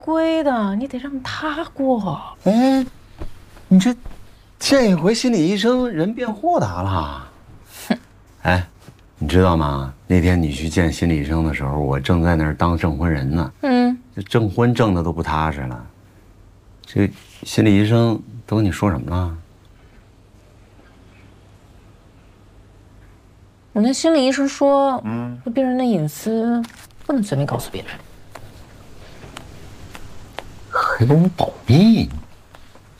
规的，你得让他过。 哎，你见一回心理医生，人变豁达了。哼，哎，你知道吗？那天你去见心理医生的时候，我正在那儿当证婚人呢。这证婚证的都不踏实了。这心理医生都跟你说什么了？ 我那心理医生说，病人的隐私不能随便告诉别人。 还跟我保密？